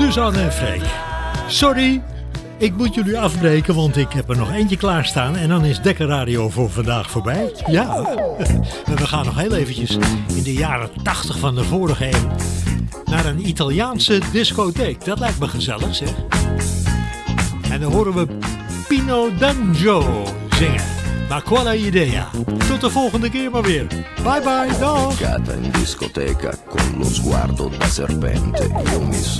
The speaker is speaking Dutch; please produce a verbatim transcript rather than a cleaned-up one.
Suzanne en Freek. Sorry, ik moet jullie afbreken, want ik heb er nog eentje klaarstaan. En dan is Dekker Radio voor vandaag voorbij. Ja, en we gaan nog heel eventjes in de jaren tachtig van de vorige eeuw naar een Italiaanse discotheek. Dat lijkt me gezellig, zeg. En dan horen we Pino D'Angio zingen. Ma quale idea? Tot de volgende keer maar weer. Bye bye, dag. In discoteca con lo sguardo da serpente, io mi sono